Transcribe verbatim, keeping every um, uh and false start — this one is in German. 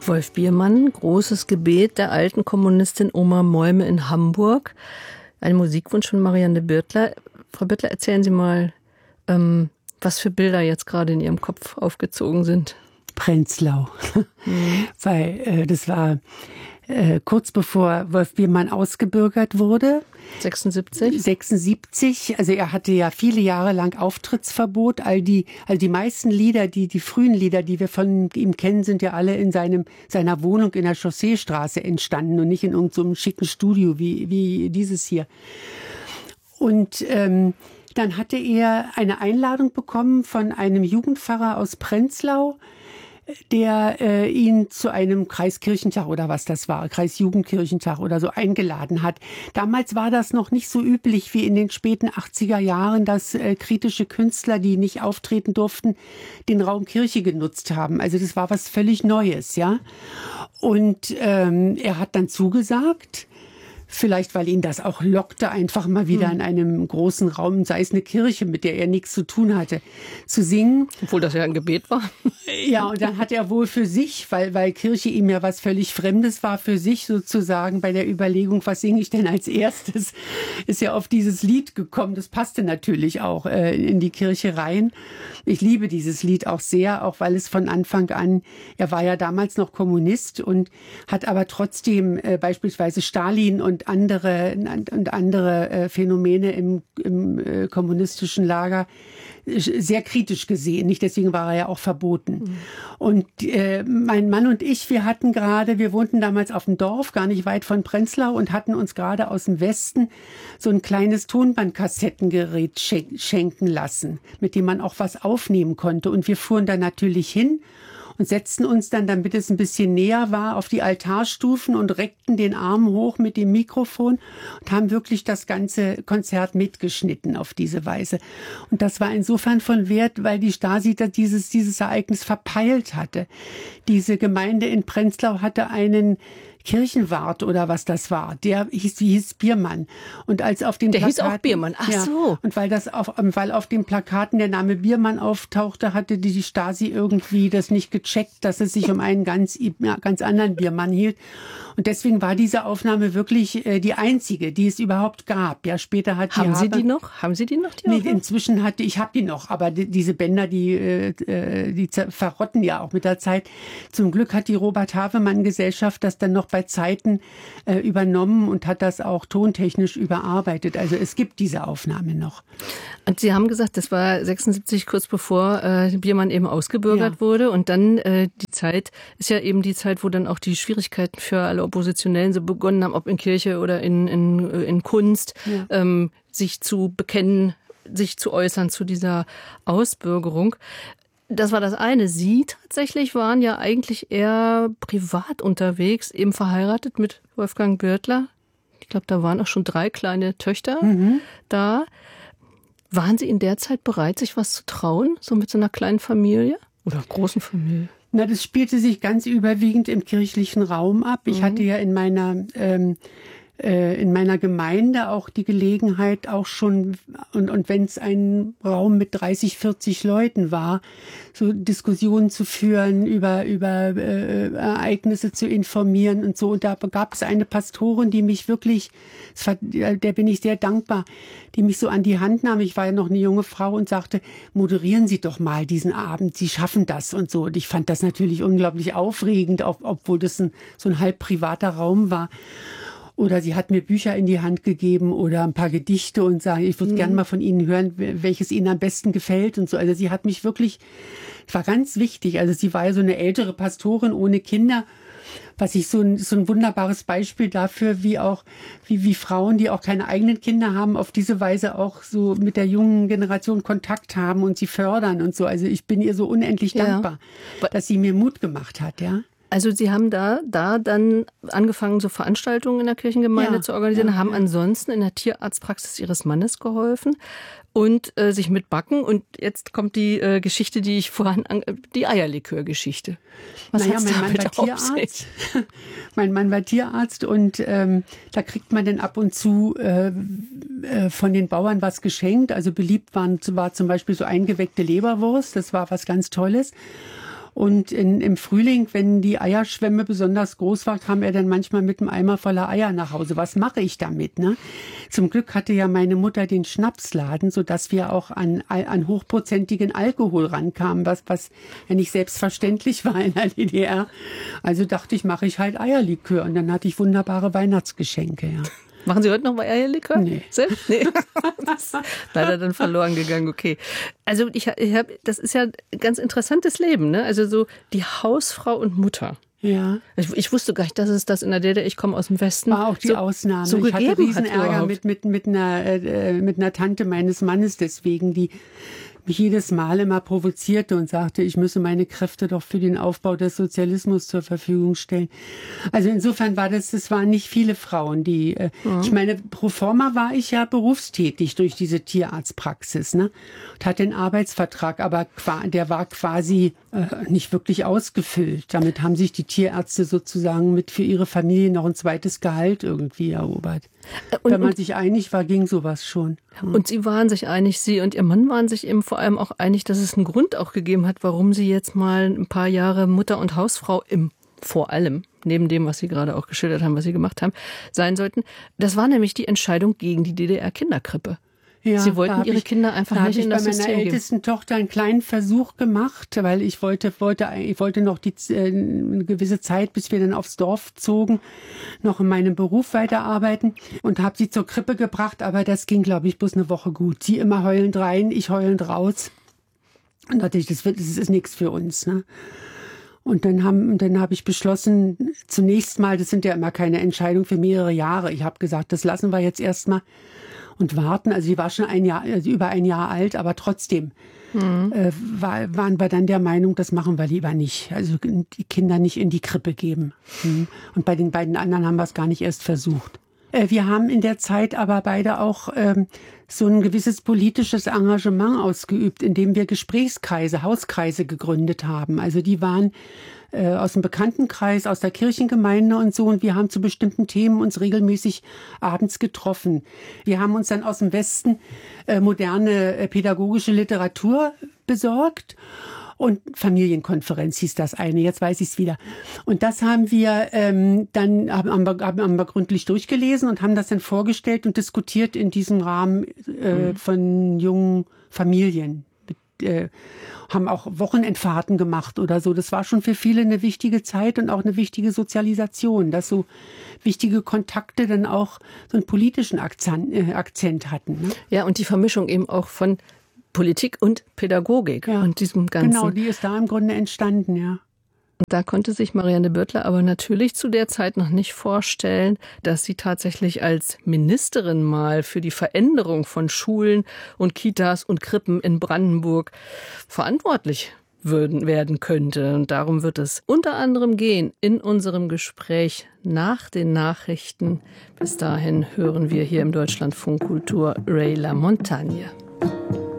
Wolf Biermann, Großes Gebet der alten Kommunistin Oma Mäume in Hamburg. Ein Musikwunsch von Marianne Birtler. Frau Birtler, erzählen Sie mal, ähm, was für Bilder jetzt gerade in Ihrem Kopf aufgezogen sind. Prenzlau. Mhm. Weil äh, das war äh, kurz bevor Wolf Biermann ausgebürgert wurde. sechsundsiebzig? sechsundsiebzig. Also er hatte ja viele Jahre lang Auftrittsverbot. All die, also die meisten Lieder, die, die frühen Lieder, die wir von ihm kennen, sind ja alle in seinem, seiner Wohnung in der Chausseestraße entstanden und nicht in irgendeinem so schicken Studio wie, wie dieses hier. Und ähm, dann hatte er eine Einladung bekommen von einem Jugendpfarrer aus Prenzlau, der äh, ihn zu einem Kreiskirchentag oder was das war, Kreisjugendkirchentag oder so eingeladen hat. Damals war das noch nicht so üblich wie in den späten achtziger Jahren, dass äh, kritische Künstler, die nicht auftreten durften, den Raum Kirche genutzt haben. Also das war was völlig Neues, ja. Und ähm, er hat dann zugesagt. Vielleicht, weil ihn das auch lockte, einfach mal wieder hm. in einem großen Raum, sei es eine Kirche, mit der er nichts zu tun hatte, zu singen. Obwohl das ja ein Gebet war. Ja, und dann hat er wohl für sich, weil, weil Kirche ihm ja was völlig Fremdes war, für sich sozusagen bei der Überlegung, was singe ich denn als erstes, ist ja auf dieses Lied gekommen. Das passte natürlich auch äh, in die Kirche rein. Ich liebe dieses Lied auch sehr, auch weil es von Anfang an, er war ja damals noch Kommunist und hat aber trotzdem äh, beispielsweise Stalin und andere und andere äh, Phänomene im, im äh, kommunistischen Lager sehr kritisch gesehen. Nicht deswegen war er ja auch verboten. Mhm. Und äh, mein Mann und ich, wir hatten gerade, wir wohnten damals auf dem Dorf, gar nicht weit von Prenzlau und hatten uns gerade aus dem Westen so ein kleines Tonbandkassettengerät schen- schenken lassen, mit dem man auch was aufnehmen konnte. Und wir fuhren da natürlich hin und setzten uns dann, damit es ein bisschen näher war, auf die Altarstufen und reckten den Arm hoch mit dem Mikrofon und haben wirklich das ganze Konzert mitgeschnitten auf diese Weise. Und das war insofern von Wert, weil die Stasi dieses, dieses Ereignis verpeilt hatte. Diese Gemeinde in Prenzlau hatte einen Kirchenwart oder was das war, der hieß, hieß Biermann. Und als auf den der Plakaten, hieß auch Biermann, ach ja, so. Und weil das auf, weil auf den Plakaten der Name Biermann auftauchte, hatte die Stasi irgendwie das nicht gecheckt, dass es sich um einen ganz, ja, ganz anderen Biermann hielt. Und deswegen war diese Aufnahme wirklich äh, die einzige, die es überhaupt gab. Ja, später hat Haben die Sie Habe, die noch? Haben Sie die noch? Die nee, inzwischen hatte ich habe die noch, aber die, diese Bänder, die äh, die verrotten ja auch mit der Zeit. Zum Glück hat die Robert Havemann Gesellschaft das dann noch bei Zeiten äh, übernommen und hat das auch tontechnisch überarbeitet. Also es gibt diese Aufnahme noch. Und Sie haben gesagt, das war sechsundsiebzig, kurz bevor äh, Biermann eben ausgebürgert ja. wurde. Und dann äh, die Zeit ist ja eben die Zeit, wo dann auch die Schwierigkeiten für alle Oppositionellen so begonnen haben, ob in Kirche oder in, in, in Kunst, ja. ähm, sich zu bekennen, sich zu äußern zu dieser Ausbürgerung. Das war das eine. Sie tatsächlich waren ja eigentlich eher privat unterwegs, eben verheiratet mit Wolfgang Birtler. Ich glaube, da waren auch schon drei kleine Töchter mhm. da. Waren Sie in der Zeit bereit, sich was zu trauen, so mit so einer kleinen Familie oder großen Familie? Na, das spielte sich ganz überwiegend im kirchlichen Raum ab. Ich mhm. hatte ja in meiner ähm, äh, in meiner Gemeinde auch die Gelegenheit, auch schon, und, und wenn es ein Raum mit dreißig, vierzig Leuten war, so Diskussionen zu führen, über, über äh, Ereignisse zu informieren und so. Und da gab es eine Pastorin, die mich wirklich, der bin ich sehr dankbar, die mich so an die Hand nahm. Ich war ja noch eine junge Frau und sagte, moderieren Sie doch mal diesen Abend, Sie schaffen das und so. Und ich fand das natürlich unglaublich aufregend, ob, obwohl das ein, so ein halb privater Raum war. Oder sie hat mir Bücher in die Hand gegeben oder ein paar Gedichte und sagen, ich würde mhm. gerne mal von Ihnen hören, welches Ihnen am besten gefällt und so. Also sie hat mich wirklich, es war ganz wichtig. Also sie war ja so eine ältere Pastorin ohne Kinder, was ich so ein, so ein wunderbares Beispiel dafür, wie auch, wie, wie Frauen, die auch keine eigenen Kinder haben, auf diese Weise auch so mit der jungen Generation Kontakt haben und sie fördern und so. Also ich bin ihr so unendlich ja. dankbar, dass sie mir Mut gemacht hat, ja. Also Sie haben da, da dann angefangen, so Veranstaltungen in der Kirchengemeinde ja, zu organisieren, ja, haben ja. ansonsten in der Tierarztpraxis Ihres Mannes geholfen und äh, sich mit Backen. Und jetzt kommt die äh, Geschichte, die ich vorhin, an, die Eierlikör-Geschichte. Was naja, hat's mein Mann damit war Tierarzt. Mein Mann war Tierarzt und ähm, da kriegt man dann ab und zu äh, äh, von den Bauern was geschenkt. Also beliebt waren, war zum Beispiel so eingeweckte Leberwurst, das war was ganz Tolles. Und in, im Frühling, wenn die Eierschwemme besonders groß war, kam er dann manchmal mit einem Eimer voller Eier nach Hause. Was mache ich damit? Ne? Zum Glück hatte ja meine Mutter den Schnapsladen, sodass wir auch an, an hochprozentigen Alkohol rankamen, was, was ja nicht selbstverständlich war in der D D R. Also dachte ich, mache ich halt Eierlikör. Und dann hatte ich wunderbare Weihnachtsgeschenke. Ja. Machen Sie heute noch mal Eierlikör? Nee. Selbst? Nee. Das ist leider dann verloren gegangen, okay. Also ich, ich hab, das ist ja ein ganz interessantes Leben, ne? Also so die Hausfrau und Mutter. Ja. Ich, ich wusste gar nicht, dass es das in der D D R, ich komme aus dem Westen. War auch die so, Ausnahme. So ich hatte Riesenärger hat mit, mit, mit, einer, äh, mit einer Tante meines Mannes deswegen, die mich jedes Mal immer provozierte und sagte, ich müsse meine Kräfte doch für den Aufbau des Sozialismus zur Verfügung stellen. Also insofern war das, es waren nicht viele Frauen, die, äh, mhm. ich meine, pro forma war ich ja berufstätig durch diese Tierarztpraxis, ne? Und hatte einen Arbeitsvertrag, aber der war quasi äh, nicht wirklich ausgefüllt. Damit haben sich die Tierärzte sozusagen mit für ihre Familie noch ein zweites Gehalt irgendwie erobert. Und, wenn man und, sich einig war, ging sowas schon. Hm. Und Sie waren sich einig, Sie und Ihr Mann waren sich eben vor allem auch einig, dass es einen Grund auch gegeben hat, warum Sie jetzt mal ein paar Jahre Mutter und Hausfrau im vor allem, neben dem, was Sie gerade auch geschildert haben, was Sie gemacht haben, sein sollten. Das war nämlich die Entscheidung gegen die D D R-Kinderkrippe. Ja, Sie wollten Ihre ich, Kinder einfach nicht in das System geben. Da habe ich bei meiner ältesten Tochter einen kleinen Versuch gemacht, weil ich wollte, wollte, ich wollte noch die, äh, eine gewisse Zeit, bis wir dann aufs Dorf zogen, noch in meinem Beruf weiterarbeiten und habe sie zur Krippe gebracht, aber das ging, glaube ich, bloß eine Woche gut. Sie immer heulend rein, ich heulend raus. Und dachte ich, das, wird, das ist nichts für uns, ne? Und dann haben, dann habe ich beschlossen, zunächst mal, das sind ja immer keine Entscheidungen für mehrere Jahre. Ich habe gesagt, das lassen wir jetzt erstmal und warten. Also sie war schon ein Jahr, also über ein Jahr alt, aber trotzdem mhm. äh, war, waren wir dann der Meinung, das machen wir lieber nicht. Also die Kinder nicht in die Krippe geben. Mhm. Und bei den beiden anderen haben wir es gar nicht erst versucht. Äh, wir haben in der Zeit aber beide auch ähm, so ein gewisses politisches Engagement ausgeübt, indem wir Gesprächskreise, Hauskreise gegründet haben. Also die waren äh, aus dem Bekanntenkreis, aus der Kirchengemeinde und so. Und wir haben zu bestimmten Themen uns regelmäßig abends getroffen. Wir haben uns dann aus dem Westen äh, moderne äh, pädagogische Literatur besorgt. Und Familienkonferenz hieß das eine, jetzt weiß ich es wieder. Und das haben wir ähm, dann haben wir, haben wir gründlich durchgelesen und haben das dann vorgestellt und diskutiert in diesem Rahmen äh, von jungen Familien. Äh, haben auch Wochenendfahrten gemacht oder so. Das war schon für viele eine wichtige Zeit und auch eine wichtige Sozialisation, dass so wichtige Kontakte dann auch so einen politischen Akzent, äh, Akzent hatten. Ne? Ja, und die Vermischung eben auch von Politik und Pädagogik ja, und diesem Ganzen. Genau, die ist da im Grunde entstanden, ja. Und da konnte sich Marianne Bürtler aber natürlich zu der Zeit noch nicht vorstellen, dass sie tatsächlich als Ministerin mal für die Veränderung von Schulen und Kitas und Krippen in Brandenburg verantwortlich würden, werden könnte. Und darum wird es unter anderem gehen in unserem Gespräch nach den Nachrichten. Bis dahin hören wir hier im Deutschlandfunk Kultur Ray La Montagne.